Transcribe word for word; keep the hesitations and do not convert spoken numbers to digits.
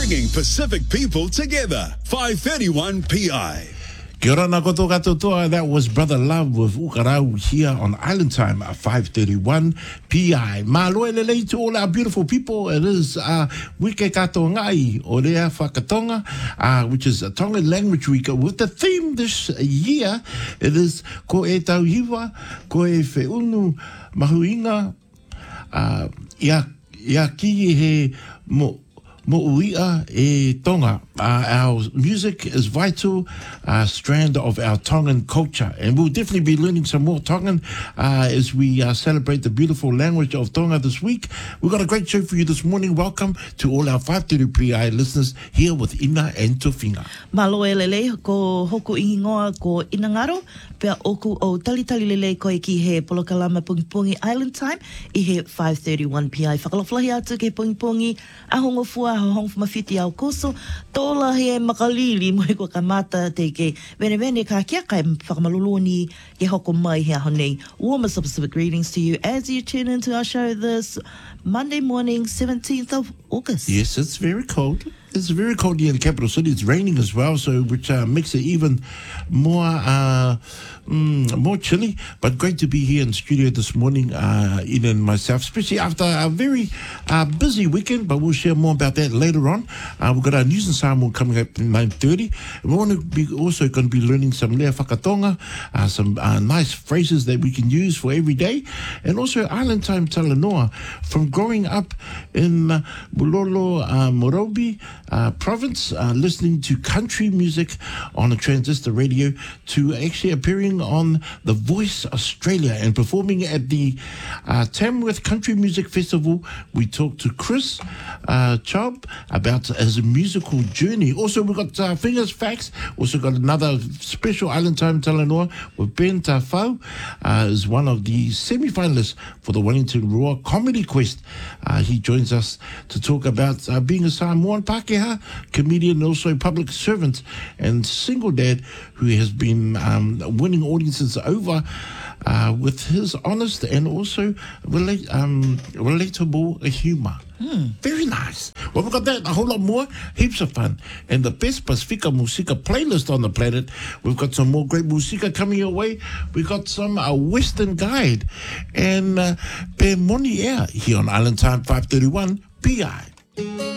bringing Pacific people together. five thirty-one P I. Kia ora na koto katoa. That was Brother Love with Ukarau here on Island Time at five thirty-one P I. Māloe lelei to all our beautiful people. It is uh, Wike Kato Ngai o Rea Whakatonga, uh, which is a Tongan Language Week. With the theme this year, it is Ko e tauhiwa, ko e whiunu mahuinga, uh, ia, ia ki he mo Mo uia e tonga. Uh, our music is vital uh, strand of our Tongan culture, and we'll definitely be learning some more Tongan uh, as we uh, celebrate the beautiful language of Tonga this week. We've got a great show for you this morning. Welcome to all our five thirty P I listeners here with Ina and Tuwhinga. Malo e lele ko hoku ingoa ko Inangaro, pea oku o talitali lele ko e ki he Polokalama Pungi Pungi Island Time i he five thirty-one P I. Whakaloflahi atu ke Pungi Pungi ahongo fua hong mawhiti au koso, tōla he makalili mo e kua kamata te ke vene vene ka kia kai whakamaluloni ke hoko mai he ahonei. Warmest of Pacific greetings to you as you tune into our show this Monday morning, seventeenth of August. Yes, it's very cold. It's very cold here in the capital city. It's raining as well, so which uh, makes it even more uh, mm, more chilly. But great to be here in the studio this morning, uh, Ina and myself, especially after a very uh, busy weekend. But we'll share more about that later on. Uh, we've got our news and Samoa coming up at nine thirty. We want to be also going to be learning some lea whakatonga, uh, some uh, nice phrases that we can use for every day, and also Island Time Talanoa. From growing up in uh, Bulolo, uh, Morobe, Uh, province, uh, listening to country music on a transistor radio, to actually appearing on The Voice Australia and performing at the uh, Tamworth Country Music Festival. We talked to Chris uh, Chubb about his musical journey. Also, we've got uh, Fingers Facts. Also got another special Island Time Talanoa with Ben Tafau, uh, is one of the semi-finalists for the Wellington Roar Comedy Quest. Uh, he joins us to talk about uh, being a Samoan Pākehā, comedian, also public servant and single dad who has been um, winning audiences over uh, with his honest and also relate, um, relatable humour. Mm. Very nice. Well, we've got that, a whole lot more, heaps of fun. And the best Pacifica Musica playlist on the planet. We've got some more great musica coming your way. We've got some uh, Western Guide and uh, Pe Moni Air here on Island Time five thirty-one P I.